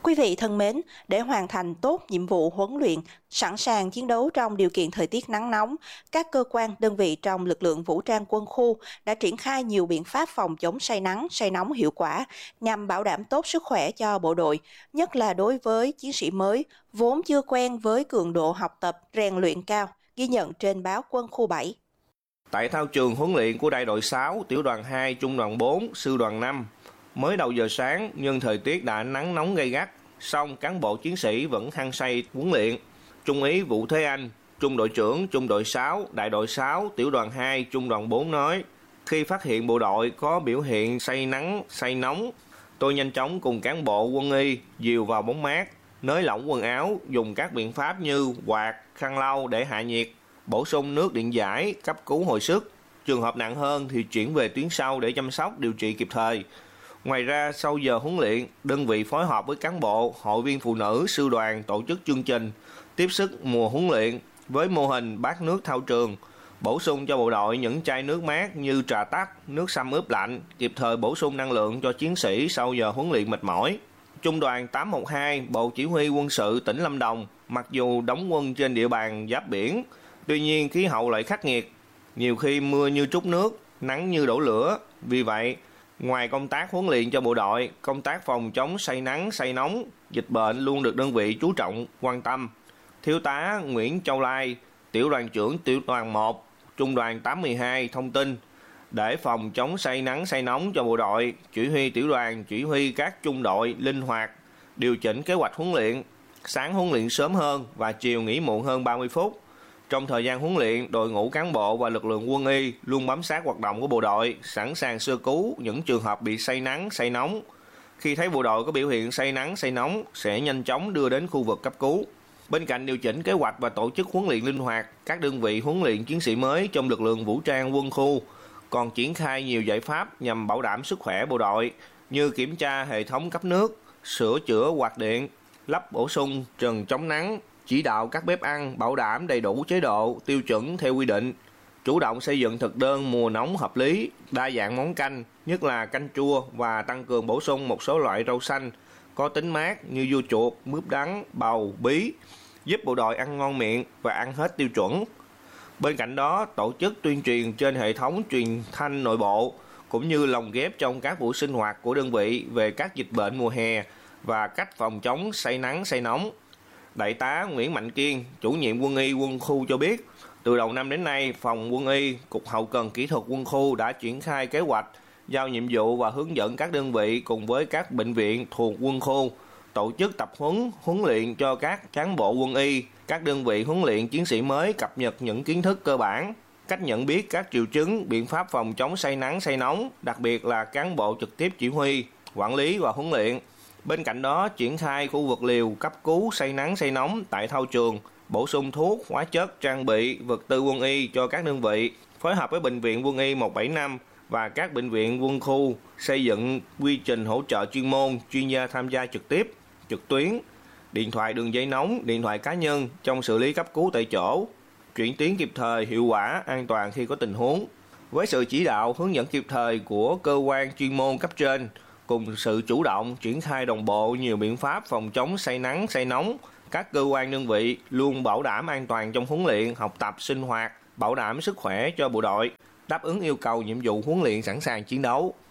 Quý vị thân mến, để hoàn thành tốt nhiệm vụ huấn luyện, sẵn sàng chiến đấu trong điều kiện thời tiết nắng nóng, các cơ quan, đơn vị trong lực lượng vũ trang quân khu đã triển khai nhiều biện pháp phòng chống say nắng, say nóng hiệu quả nhằm bảo đảm tốt sức khỏe cho bộ đội, nhất là đối với chiến sĩ mới, vốn chưa quen với cường độ học tập, rèn luyện cao, ghi nhận trên báo Quân khu 7. Tại thao trường huấn luyện của đại đội 6, tiểu đoàn 2, trung đoàn 4, sư đoàn 5, mới đầu giờ sáng nhưng thời tiết đã nắng nóng gay gắt, song cán bộ chiến sĩ vẫn hăng say huấn luyện. Trung úy Vũ Thế Anh, trung đội trưởng trung đội 6, đại đội 6, tiểu đoàn 2, trung đoàn 4 nói: khi phát hiện bộ đội có biểu hiện say nắng, say nóng, tôi nhanh chóng cùng cán bộ quân y dìu vào bóng mát, nới lỏng quần áo, dùng các biện pháp như quạt, khăn lau để hạ nhiệt, bổ sung nước điện giải, cấp cứu hồi sức. Trường hợp nặng hơn thì chuyển về tuyến sau để chăm sóc, điều trị kịp thời. Ngoài ra, sau giờ huấn luyện, đơn vị phối hợp với cán bộ, hội viên phụ nữ, sư đoàn tổ chức chương trình tiếp sức mùa huấn luyện với mô hình bát nước thao trường, bổ sung cho bộ đội những chai nước mát như trà tắc, nước sâm ướp lạnh, kịp thời bổ sung năng lượng cho chiến sĩ sau giờ huấn luyện mệt mỏi. Trung đoàn 812, Bộ Chỉ huy Quân sự tỉnh Lâm Đồng, mặc dù đóng quân trên địa bàn giáp biển, tuy nhiên khí hậu lại khắc nghiệt, nhiều khi mưa như trút nước, nắng như đổ lửa. Vì vậy, ngoài công tác huấn luyện cho bộ đội, công tác phòng chống say nắng, say nóng, dịch bệnh luôn được đơn vị chú trọng, quan tâm. Thiếu tá Nguyễn Châu Lai, tiểu đoàn trưởng tiểu đoàn 1, trung đoàn 812 thông tin, để phòng chống say nắng, say nóng cho bộ đội, chỉ huy tiểu đoàn, chỉ huy các trung đội linh hoạt, điều chỉnh kế hoạch huấn luyện, sáng huấn luyện sớm hơn và chiều nghỉ muộn hơn 30 phút. Trong thời gian huấn luyện, đội ngũ cán bộ và lực lượng quân y luôn bám sát hoạt động của bộ đội, sẵn sàng sơ cứu những trường hợp bị say nắng, say nóng. Khi thấy bộ đội có biểu hiện say nắng, say nóng, sẽ nhanh chóng đưa đến khu vực cấp cứu. Bên cạnh điều chỉnh kế hoạch và tổ chức huấn luyện linh hoạt, các đơn vị huấn luyện chiến sĩ mới trong lực lượng vũ trang quân khu còn triển khai nhiều giải pháp nhằm bảo đảm sức khỏe bộ đội, như kiểm tra hệ thống cấp nước, sửa chữa quạt điện, lắp bổ sung trần chống nắng, chỉ đạo các bếp ăn bảo đảm đầy đủ chế độ, tiêu chuẩn theo quy định, chủ động xây dựng thực đơn mùa nóng hợp lý, đa dạng món canh, nhất là canh chua, và tăng cường bổ sung một số loại rau xanh có tính mát như dưa chuột, mướp đắng, bầu, bí, giúp bộ đội ăn ngon miệng và ăn hết tiêu chuẩn. Bên cạnh đó, tổ chức tuyên truyền trên hệ thống truyền thanh nội bộ, cũng như lồng ghép trong các buổi sinh hoạt của đơn vị về các dịch bệnh mùa hè và cách phòng chống say nắng, say nóng. Đại tá Nguyễn Mạnh Kiên, chủ nhiệm quân y quân khu cho biết, từ đầu năm đến nay, phòng quân y, Cục Hậu cần Kỹ thuật quân khu đã triển khai kế hoạch, giao nhiệm vụ và hướng dẫn các đơn vị cùng với các bệnh viện thuộc quân khu tổ chức tập huấn luyện cho các cán bộ quân y, các đơn vị huấn luyện chiến sĩ mới cập nhật những kiến thức cơ bản, cách nhận biết các triệu chứng, biện pháp phòng chống say nắng, say nóng, đặc biệt là cán bộ trực tiếp chỉ huy, quản lý và huấn luyện. Bên cạnh đó, triển khai khu vực liều cấp cứu say nắng, say nóng tại thao trường, bổ sung thuốc, hóa chất, trang bị, vật tư quân y cho các đơn vị, phối hợp với Bệnh viện Quân y 175 và các bệnh viện quân khu xây dựng quy trình hỗ trợ chuyên môn, chuyên gia tham gia trực tiếp, trực tuyến, điện thoại đường dây nóng, điện thoại cá nhân trong xử lý cấp cứu tại chỗ, chuyển tuyến kịp thời, hiệu quả, an toàn khi có tình huống. Với sự chỉ đạo, hướng dẫn kịp thời của cơ quan chuyên môn cấp trên, cùng sự chủ động triển khai đồng bộ nhiều biện pháp phòng chống say nắng, say nóng, các cơ quan đơn vị luôn bảo đảm an toàn trong huấn luyện, học tập, sinh hoạt, bảo đảm sức khỏe cho bộ đội, đáp ứng yêu cầu nhiệm vụ huấn luyện sẵn sàng chiến đấu.